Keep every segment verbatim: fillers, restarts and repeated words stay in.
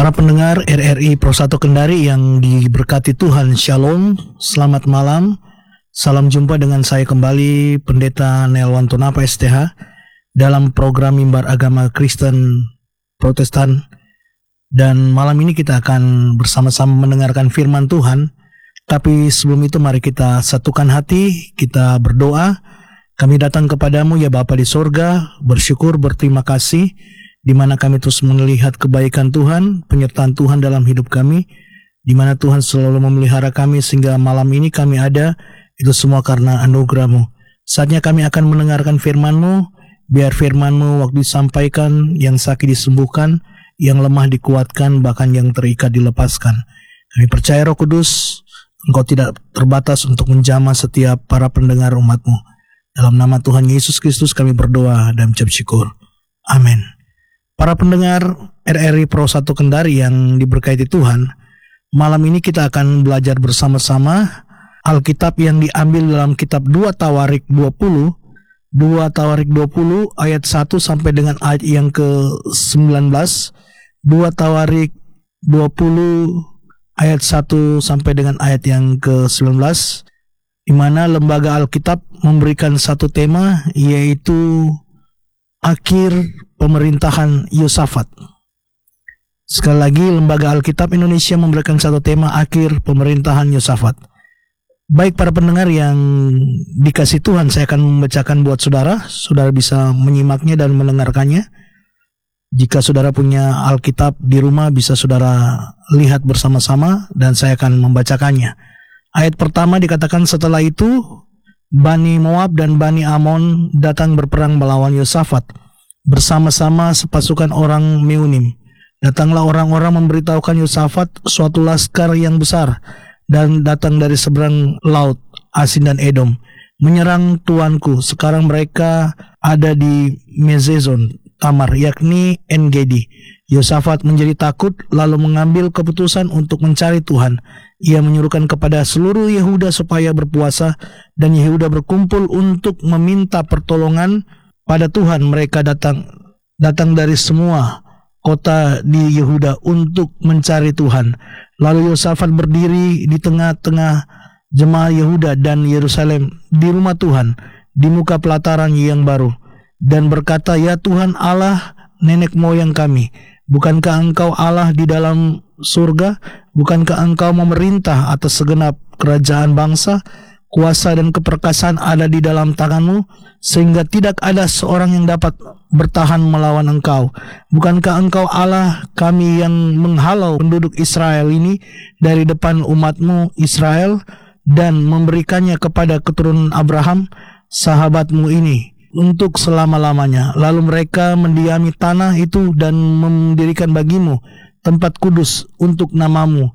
Para pendengar R R I Pro satu Kendari yang diberkati Tuhan, Shalom, selamat malam. Salam jumpa dengan saya kembali, Pendeta Nelwan Tonapa S T H, dalam program Mimbar Agama Kristen Protestan. Dan malam ini kita akan bersama-sama mendengarkan firman Tuhan. Tapi sebelum itu mari kita satukan hati, kita berdoa. Kami datang kepadamu ya Bapa di sorga, bersyukur, berterima kasih, di mana kami terus melihat kebaikan Tuhan, penyertaan Tuhan dalam hidup kami, di mana Tuhan selalu memelihara kami sehingga malam ini kami ada, itu semua karena anugerah-Mu. Saatnya kami akan mendengarkan firman-Mu, biar firman-Mu waktu disampaikan, yang sakit disembuhkan, yang lemah dikuatkan, bahkan yang terikat dilepaskan. Kami percaya Roh Kudus, Engkau tidak terbatas untuk menjamah setiap para pendengar umat-Mu. Dalam nama Tuhan Yesus Kristus kami berdoa dan mengucap syukur. Amin. Para pendengar R R I Pro satu Kendari yang diberkati Tuhan, malam ini kita akan belajar bersama-sama Alkitab yang diambil dalam kitab dua Tawarik dua puluh, dua Tawarik dua puluh ayat satu sampai dengan ayat yang ke sembilan belas, dua Tawarik dua puluh ayat satu sampai dengan ayat yang ke sembilan belas, di mana lembaga Alkitab memberikan satu tema, yaitu akhir pemerintahan Yosafat. Sekali lagi, lembaga Alkitab Indonesia memberikan satu tema, akhir pemerintahan Yosafat. Baik para pendengar yang dikasih Tuhan, saya akan membacakan buat saudara. Saudara bisa menyimaknya dan mendengarkannya. Jika saudara punya Alkitab di rumah, bisa saudara lihat bersama-sama dan saya akan membacakannya. Ayat pertama dikatakan, setelah itu Bani Moab dan Bani Amon datang berperang melawan Yosafat bersama-sama sepasukan orang Meunim. Datanglah orang-orang memberitahukan Yosafat suatu laskar yang besar dan datang dari seberang laut, Asin dan Edom, menyerang tuanku. Sekarang mereka ada di Mezezon Tamar, yakni En-Gedi. Yosafat menjadi takut lalu mengambil keputusan untuk mencari Tuhan. Ia menyuruhkan kepada seluruh Yehuda supaya berpuasa, dan Yehuda berkumpul untuk meminta pertolongan pada Tuhan. Mereka datang datang dari semua kota di Yehuda untuk mencari Tuhan. Lalu Yosafat berdiri di tengah-tengah jemaah Yehuda dan Yerusalem di rumah Tuhan, di muka pelataran yang baru, dan berkata, ya Tuhan Allah nenek moyang kami, bukankah Engkau Allah di dalam surga? Bukankah Engkau memerintah atas segenap kerajaan bangsa? Kuasa dan keperkasaan ada di dalam tangan-Mu, sehingga tidak ada seorang yang dapat bertahan melawan Engkau. Bukankah Engkau Allah kami yang menghalau penduduk Israel ini dari depan umat-Mu Israel, dan memberikannya kepada keturunan Abraham, sahabat-Mu ini, untuk selama-lamanya? Lalu mereka mendiami tanah itu dan mendirikan bagimu tempat kudus untuk nama-Mu.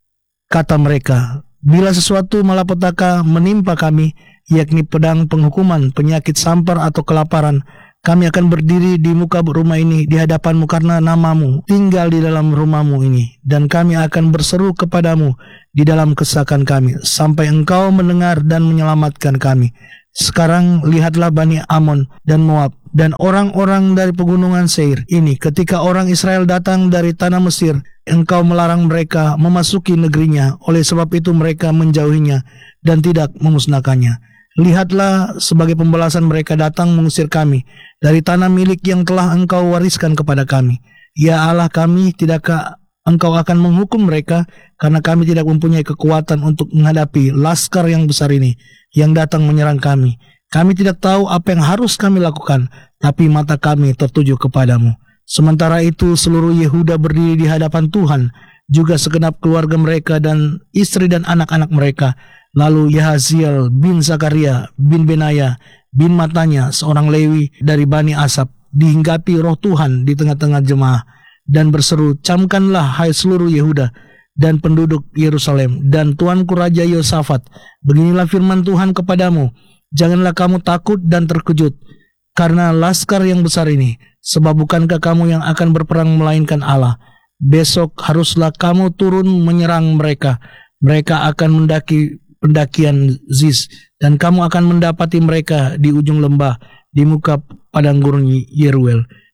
Kata mereka, bila sesuatu malapetaka menimpa kami, yakni pedang, penghukuman, penyakit sampar atau kelaparan, kami akan berdiri di muka rumah ini di hadapan-Mu karena nama-Mu tinggal di dalam rumah-Mu ini, dan kami akan berseru kepadamu di dalam kesakan kami, sampai Engkau mendengar dan menyelamatkan kami. Sekarang lihatlah Bani Amon dan Moab dan orang-orang dari pegunungan Seir ini, ketika orang Israel datang dari tanah Mesir, Engkau melarang mereka memasuki negerinya. Oleh sebab itu mereka menjauhinya dan tidak memusnahkannya. Lihatlah, sebagai pembalasan mereka datang mengusir kami dari tanah milik yang telah Engkau wariskan kepada kami. Ya Allah kami, tidakkah Engkau akan menghukum mereka, karena kami tidak mempunyai kekuatan untuk menghadapi laskar yang besar ini yang datang menyerang kami. Kami tidak tahu apa yang harus kami lakukan, tapi mata kami tertuju kepadamu. Sementara itu seluruh Yehuda berdiri di hadapan Tuhan, juga segenap keluarga mereka dan istri dan anak-anak mereka. Lalu Yahaziel bin Zakaria bin Benaya bin Matanya, seorang Lewi dari Bani Asap, dihinggapi roh Tuhan di tengah-tengah jemaah dan berseru, camkanlah hai seluruh Yehuda dan penduduk Yerusalem dan tuanku Raja Yosafat, beginilah firman Tuhan kepadamu, janganlah kamu takut dan terkejut karena laskar yang besar ini, sebab bukankah kamu yang akan berperang melainkan Allah. Besok haruslah kamu turun menyerang mereka. Mereka akan mendaki pendakian Ziz, dan kamu akan mendapati mereka di ujung lembah, di muka padang gurun Yeruel.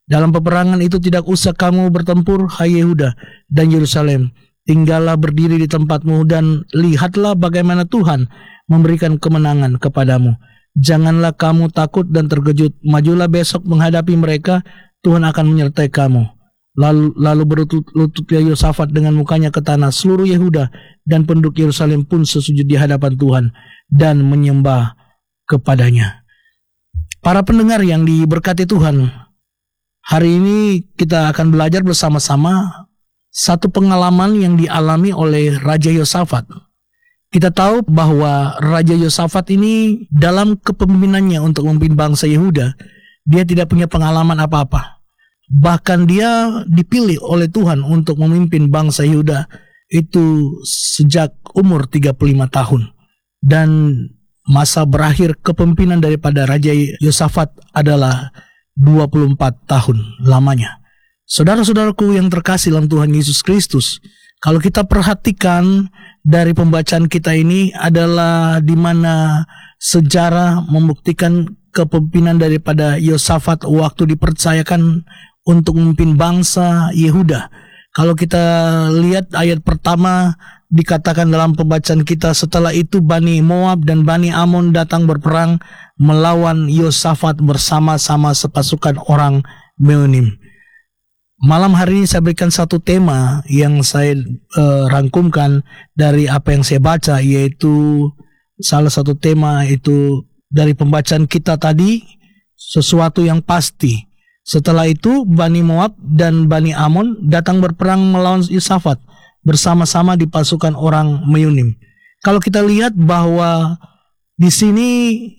Dalam peperangan itu tidak usah kamu bertempur, hai Yehuda dan Yerusalem. Tinggallah berdiri di tempatmu dan lihatlah bagaimana Tuhan memberikan kemenangan kepadamu. Janganlah kamu takut dan terkejut. Majulah besok menghadapi mereka, Tuhan akan menyertai kamu. Lalu, lalu berlututlah Yosafat dengan mukanya ke tanah. Seluruh Yehuda dan penduduk Yerusalem pun sesujud di hadapan Tuhan dan menyembah kepadanya. Para pendengar yang diberkati Tuhan, hari ini kita akan belajar bersama-sama satu pengalaman yang dialami oleh Raja Yosafat. Kita tahu bahwa Raja Yosafat ini dalam kepemimpinannya untuk memimpin bangsa Yehuda, dia tidak punya pengalaman apa-apa. Bahkan dia dipilih oleh Tuhan untuk memimpin bangsa Yehuda itu sejak umur tiga puluh lima tahun. Dan masa berakhir kepemimpinan daripada Raja Yosafat adalah dua puluh empat tahun lamanya. Saudara-saudaraku yang terkasih dalam Tuhan Yesus Kristus, kalau kita perhatikan dari pembacaan kita ini adalah di mana sejarah membuktikan kepemimpinan daripada Yosafat waktu dipercayakan untuk memimpin bangsa Yehuda. Kalau kita lihat ayat pertama dikatakan dalam pembacaan kita, setelah itu Bani Moab dan Bani Amon datang berperang melawan Yosafat bersama-sama sepasukan orang Meonim. Malam hari ini saya berikan satu tema yang saya uh, rangkumkan dari apa yang saya baca, yaitu salah satu tema itu dari pembacaan kita tadi, sesuatu yang pasti. Setelah itu Bani Moab dan Bani Amon datang berperang melawan Yosafat bersama-sama di pasukan orang Meonim. Kalau kita lihat bahwa di sini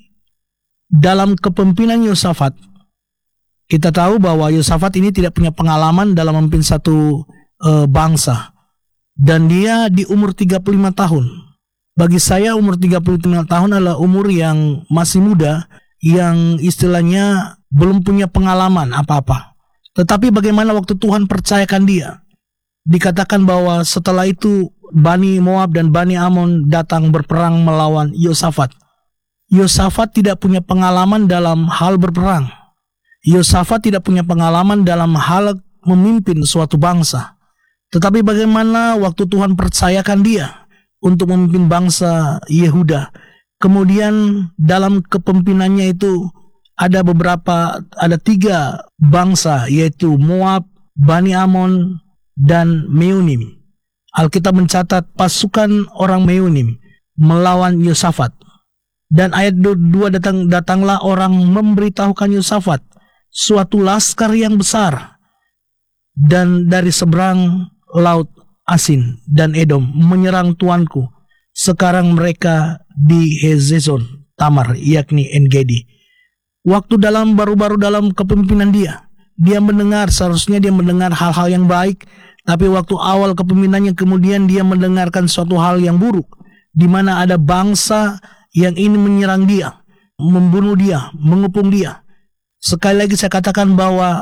dalam kepemimpinan Yosafat, kita tahu bahwa Yosafat ini tidak punya pengalaman dalam memimpin satu e, bangsa. Dan dia di umur tiga puluh lima tahun. Bagi saya umur tiga puluh lima tahun adalah umur yang masih muda, yang istilahnya belum punya pengalaman apa-apa. Tetapi bagaimana waktu Tuhan percayakan dia? Dikatakan bahwa setelah itu Bani Moab dan Bani Amon datang berperang melawan Yosafat. Yosafat tidak punya pengalaman dalam hal berperang. Yosafat tidak punya pengalaman dalam hal memimpin suatu bangsa. Tetapi bagaimana waktu Tuhan percayakan dia untuk memimpin bangsa Yehuda. Kemudian dalam kepemimpinannya itu ada beberapa, ada tiga bangsa, yaitu Moab, Bani Amon, dan Meonim. Alkitab mencatat pasukan orang Meonim melawan Yosafat. Dan ayat dua datang, datanglah orang memberitahukan Yosafat suatu laskar yang besar dan dari seberang laut Asin dan Edom menyerang tuanku. Sekarang mereka di Hezezon Tamar, yakni En-Gedi. Waktu dalam baru-baru dalam kepemimpinan dia, dia mendengar, seharusnya dia mendengar hal-hal yang baik, tapi waktu awal kepemimpinannya kemudian dia mendengarkan suatu hal yang buruk, di mana ada bangsa yang ingin menyerang dia, membunuh dia, mengepung dia. Sekali lagi saya katakan bahwa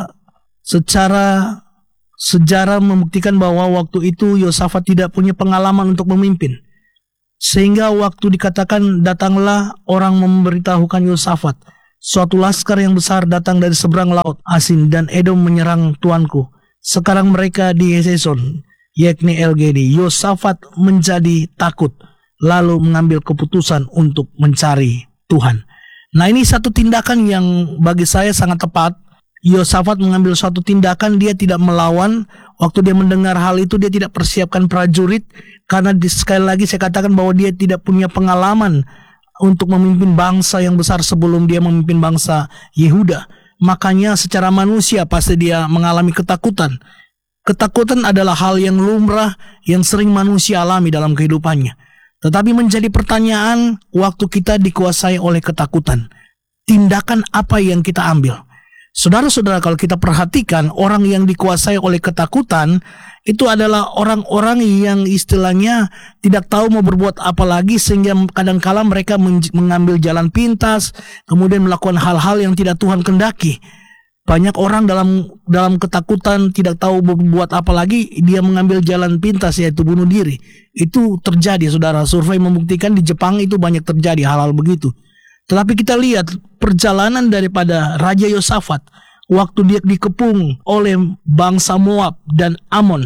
secara sejarah membuktikan bahwa waktu itu Yosafat tidak punya pengalaman untuk memimpin. Sehingga waktu dikatakan datanglah orang memberitahukan Yosafat, suatu laskar yang besar datang dari seberang laut Asin dan Edom menyerang tuanku. Sekarang mereka di Hezezon, yakni En-Gedi. Yosafat menjadi takut, lalu mengambil keputusan untuk mencari Tuhan. Nah, ini satu tindakan yang bagi saya sangat tepat. Yosafat mengambil suatu tindakan, dia tidak melawan. Waktu dia mendengar hal itu, dia tidak persiapkan prajurit, karena di, sekali lagi saya katakan bahwa dia tidak punya pengalaman untuk memimpin bangsa yang besar sebelum dia memimpin bangsa Yehuda. Makanya secara manusia pasti dia mengalami ketakutan. Ketakutan adalah hal yang lumrah yang sering manusia alami dalam kehidupannya. Tetapi menjadi pertanyaan, waktu kita dikuasai oleh ketakutan, tindakan apa yang kita ambil? Saudara-saudara, kalau kita perhatikan, orang yang dikuasai oleh ketakutan itu adalah orang-orang yang istilahnya tidak tahu mau berbuat apa lagi, sehingga kadang-kala mereka mengambil jalan pintas, kemudian melakukan hal-hal yang tidak Tuhan kehendaki. Banyak orang dalam dalam ketakutan tidak tahu berbuat apa lagi, dia mengambil jalan pintas, yaitu bunuh diri. Itu terjadi, saudara. Survei membuktikan di Jepang itu banyak terjadi hal-hal begitu. Tetapi kita lihat perjalanan daripada Raja Yosafat. waktu dia dikepung oleh bangsa Moab dan Amon,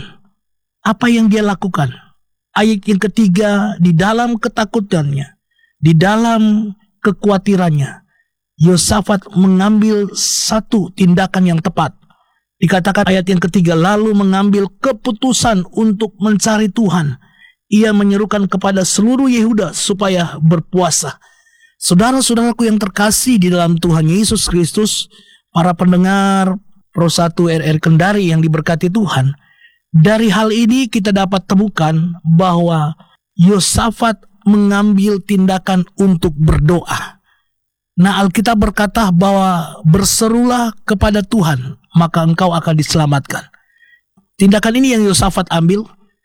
apa yang dia lakukan? Ayat yang ketiga, di dalam ketakutannya, di dalam kekhawatirannya, Yosafat mengambil satu tindakan yang tepat. Dikatakan ayat yang ketiga, lalu mengambil keputusan untuk mencari Tuhan. Ia menyerukan kepada seluruh Yehuda supaya berpuasa. Saudara-saudaraku yang terkasih di dalam Tuhan Yesus Kristus, para pendengar Pro satu R R Kendari yang diberkati Tuhan, dari hal ini kita dapat temukan bahwa Yosafat mengambil tindakan untuk berdoa. Nah, Alkitab berkata bahwa berserulah kepada Tuhan, maka engkau akan diselamatkan. Tindakan ini yang Yosafat ambil,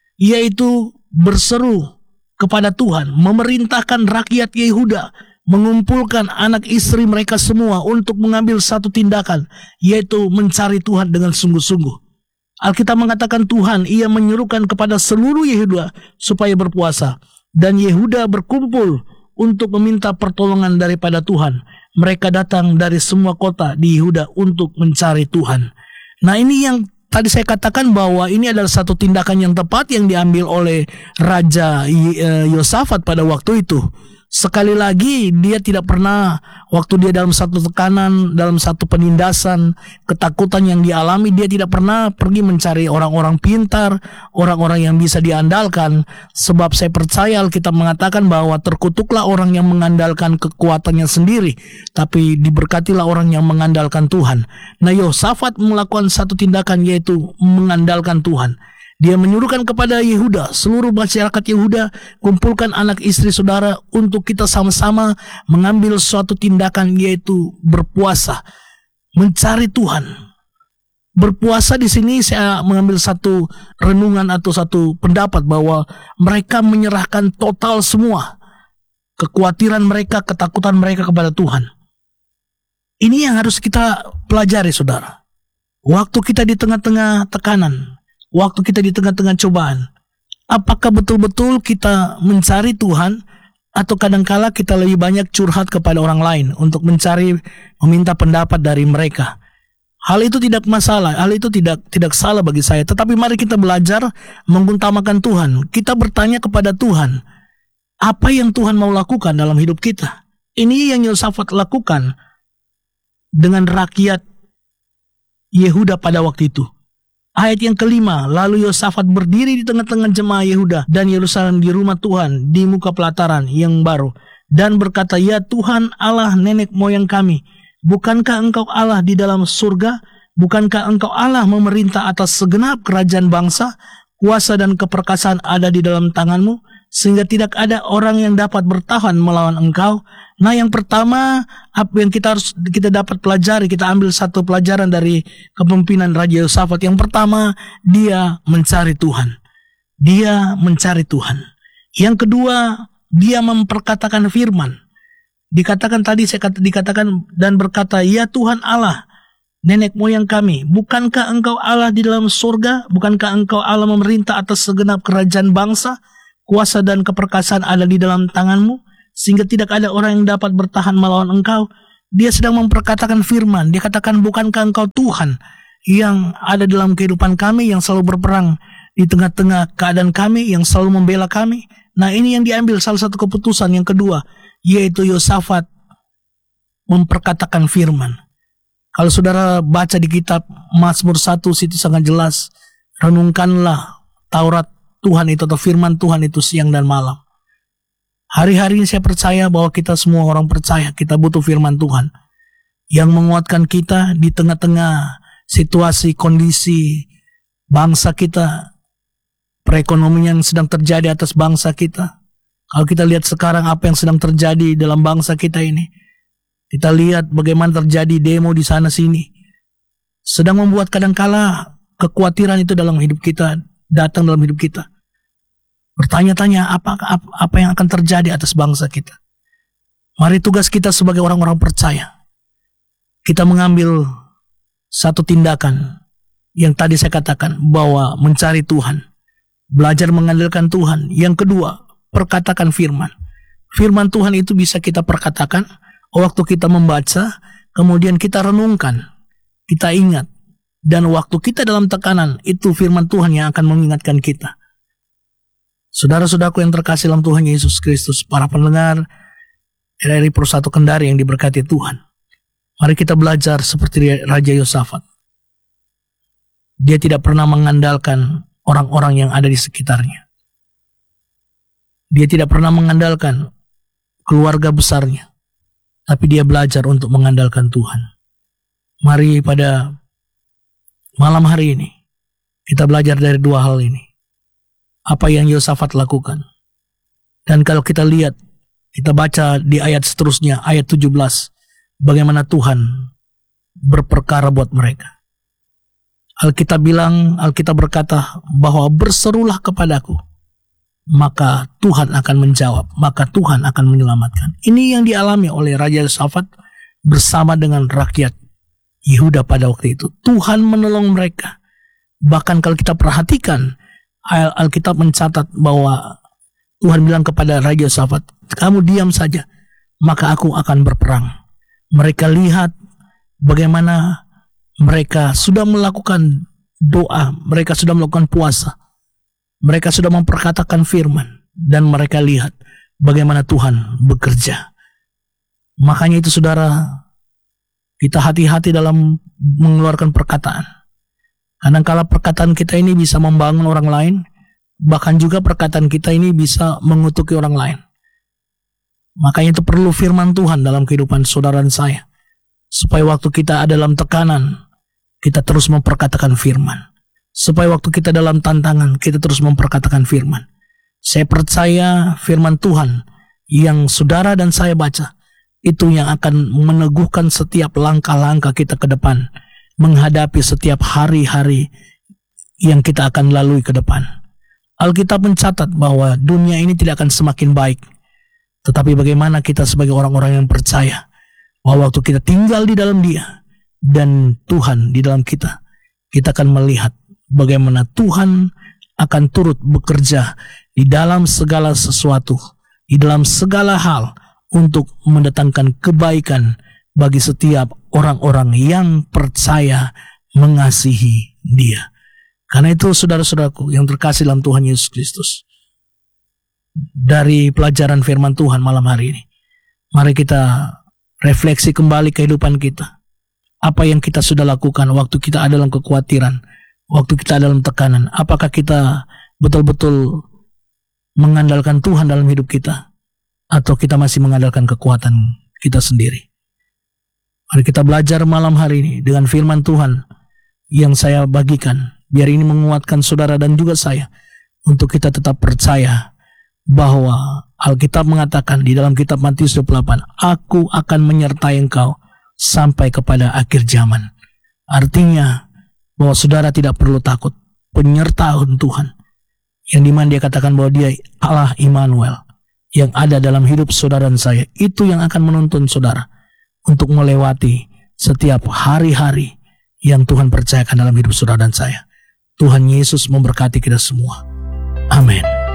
yaitu berseru kepada Tuhan, memerintahkan rakyat Yehuda, mengumpulkan anak istri mereka semua untuk mengambil satu tindakan, yaitu mencari Tuhan dengan sungguh-sungguh. Alkitab mengatakan Tuhan, ia menyerukan kepada seluruh Yehuda supaya berpuasa. Dan Yehuda berkumpul untuk meminta pertolongan daripada Tuhan. Mereka datang dari semua kota di Yehuda untuk mencari Tuhan. Nah, ini yang tadi saya katakan bahwa ini adalah satu tindakan yang tepat yang diambil oleh Raja Yosafat pada waktu itu. Sekali lagi, dia tidak pernah, waktu dia dalam satu tekanan, dalam satu penindasan, ketakutan yang dialami, dia tidak pernah pergi mencari orang-orang pintar, orang-orang yang bisa diandalkan. Sebab saya percaya Alkitab mengatakan bahwa terkutuklah orang yang mengandalkan kekuatannya sendiri, tapi diberkatilah orang yang mengandalkan Tuhan. Nah, Yosafat melakukan satu tindakan, yaitu mengandalkan Tuhan. Dia menyuruhkan kepada Yehuda, seluruh masyarakat Yehuda, kumpulkan anak istri saudara untuk kita sama-sama mengambil suatu tindakan, yaitu berpuasa, mencari Tuhan. Berpuasa di sini saya mengambil satu renungan atau satu pendapat bahwa mereka menyerahkan total semua kekhawatiran mereka, ketakutan mereka kepada Tuhan. Ini yang harus kita pelajari, saudara. Waktu kita di tengah-tengah tekanan, waktu kita di tengah-tengah cobaan, apakah betul-betul kita mencari Tuhan, atau kadangkala kita lebih banyak curhat kepada orang lain untuk mencari, meminta pendapat dari mereka? Hal itu tidak masalah, hal itu tidak tidak salah bagi saya. Tetapi mari kita belajar mengutamakan Tuhan. Kita bertanya kepada Tuhan, apa yang Tuhan mau lakukan dalam hidup kita? Ini yang Yosafat lakukan dengan rakyat Yehuda pada waktu itu. Ayat yang kelima, lalu Yosafat berdiri di tengah-tengah jemaah Yehuda dan Yerusalem di rumah Tuhan di muka pelataran yang baru dan berkata, ya Tuhan Allah nenek moyang kami, bukankah engkau Allah di dalam surga? Bukankah engkau Allah memerintah atas segenap kerajaan bangsa? Kuasa dan keperkasaan ada di dalam tanganmu, sehingga tidak ada orang yang dapat bertahan melawan engkau. Nah, yang pertama, apa yang kita harus kita dapat pelajari, kita ambil satu pelajaran dari kepemimpinan Raja Yosafat. Yang pertama, dia mencari Tuhan. Dia mencari Tuhan. Yang kedua, dia memperkatakan firman. Dikatakan tadi saya kata, dikatakan dan berkata, ya Tuhan Allah, nenek moyang kami, bukankah engkau Allah di dalam surga? Bukankah engkau Allah memerintah atas segenap kerajaan bangsa? Kuasa dan keperkasaan ada di dalam tanganmu, sehingga tidak ada orang yang dapat bertahan melawan engkau. Dia sedang memperkatakan firman. Dia katakan, bukankah engkau Tuhan yang ada dalam kehidupan kami, yang selalu berperang di tengah-tengah keadaan kami, yang selalu membela kami. Nah, ini yang diambil salah satu keputusan. Yang kedua, yaitu Yosafat memperkatakan firman. Kalau saudara baca di kitab Mazmur satu, situ sangat jelas, renungkanlah Taurat Tuhan itu atau firman Tuhan itu siang dan malam. Hari-hari ini saya percaya bahwa kita semua orang percaya kita butuh firman Tuhan yang menguatkan kita di tengah-tengah situasi, kondisi bangsa kita, perekonomian yang sedang terjadi atas bangsa kita. Kalau kita lihat sekarang apa yang sedang terjadi dalam bangsa kita ini, kita lihat bagaimana terjadi demo di sana sini, sedang membuat kadangkala kekhawatiran itu dalam hidup kita, datang dalam hidup kita. Bertanya-tanya apa, apa apa yang akan terjadi atas bangsa kita. Mari tugas kita sebagai orang-orang percaya, kita mengambil satu tindakan yang tadi saya katakan bahwa mencari Tuhan, belajar mengandalkan Tuhan. Yang kedua, perkatakan firman. Firman Tuhan itu bisa kita perkatakan waktu kita membaca, kemudian kita renungkan. kita ingat. Dan waktu kita dalam tekanan, itu firman Tuhan yang akan mengingatkan kita. Saudara-saudaraku yang terkasih dalam Tuhan Yesus Kristus, para pendengar R R I Persatu Kendari yang diberkati Tuhan. Mari kita belajar seperti Raja Yosafat. Dia tidak pernah mengandalkan orang-orang yang ada di sekitarnya. Dia tidak pernah mengandalkan keluarga besarnya. Tapi dia belajar untuk mengandalkan Tuhan. Mari pada malam hari ini, kita belajar dari dua hal ini. Apa yang Yosafat lakukan. Dan kalau kita lihat, kita baca di ayat seterusnya, ayat tujuh belas. Bagaimana Tuhan berperkara buat mereka. Alkitab bilang, Alkitab berkata bahwa berserulah kepadaku, maka Tuhan akan menjawab, maka Tuhan akan menyelamatkan. Ini yang dialami oleh Raja Yosafat bersama dengan rakyat Yehuda pada waktu itu. Tuhan menolong mereka. Bahkan kalau kita perhatikan, Alkitab mencatat bahwa Tuhan bilang kepada Raja Yosafat, kamu diam saja, maka aku akan berperang. Mereka lihat bagaimana mereka sudah melakukan doa, mereka sudah melakukan puasa, mereka sudah memperkatakan firman, dan mereka lihat bagaimana Tuhan bekerja. Makanya itu saudara, kita hati-hati dalam mengeluarkan perkataan. Kadang-kala perkataan kita ini bisa membangun orang lain, bahkan juga perkataan kita ini bisa mengutuki orang lain. Makanya itu perlu firman Tuhan dalam kehidupan saudara dan saya. Supaya waktu kita ada dalam tekanan, kita terus memperkatakan firman. Supaya waktu kita dalam tantangan, kita terus memperkatakan firman. Saya percaya firman Tuhan yang saudara dan saya baca, itu yang akan meneguhkan setiap langkah-langkah kita ke depan, menghadapi setiap hari-hari yang kita akan lalui ke depan. Alkitab mencatat bahwa dunia ini tidak akan semakin baik. Tetapi bagaimana kita sebagai orang-orang yang percaya bahwa waktu kita tinggal di dalam Dia dan Tuhan di dalam kita, kita akan melihat bagaimana Tuhan akan turut bekerja di dalam segala sesuatu, di dalam segala hal untuk mendatangkan kebaikan bagi setiap orang-orang yang percaya mengasihi Dia. Karena itu saudara-saudaraku yang terkasih dalam Tuhan Yesus Kristus, dari pelajaran firman Tuhan malam hari ini, mari kita refleksi kembali kehidupan kita. Apa yang kita sudah lakukan waktu kita ada dalam kekhawatiran, waktu kita ada dalam tekanan. Apakah kita betul-betul mengandalkan Tuhan dalam hidup kita, atau kita masih mengandalkan kekuatan kita sendiri? Mari kita belajar malam hari ini dengan firman Tuhan yang saya bagikan, biar ini menguatkan saudara dan juga saya, untuk kita tetap percaya bahwa Alkitab mengatakan di dalam kitab Matius dua puluh delapan, aku akan menyertai engkau sampai kepada akhir zaman. Artinya bahwa saudara tidak perlu takut. Penyertaan Tuhan, yang dimana dia katakan bahwa dia Allah Immanuel yang ada dalam hidup saudara dan saya, itu yang akan menuntun saudara untuk melewati setiap hari-hari yang Tuhan percayakan dalam hidup saudara dan saya. Tuhan Yesus memberkati kita semua. Amin.